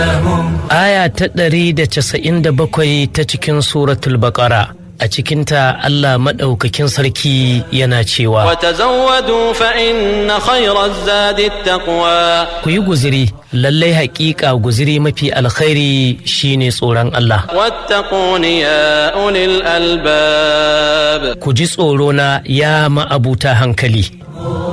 Aya ta 197 ta cikin suratul Baqara. A cikinta Allah maɗaukakin sarki yana cewa, وتزودوا فإن خير الزاد التقوى. ku yi guziri, lallai haƙiƙa guziri mafi alkhairi shine tsoron Allah. واتقون يا أولي الألباب. Ku ji tsoro na ya ma'abuta hankali.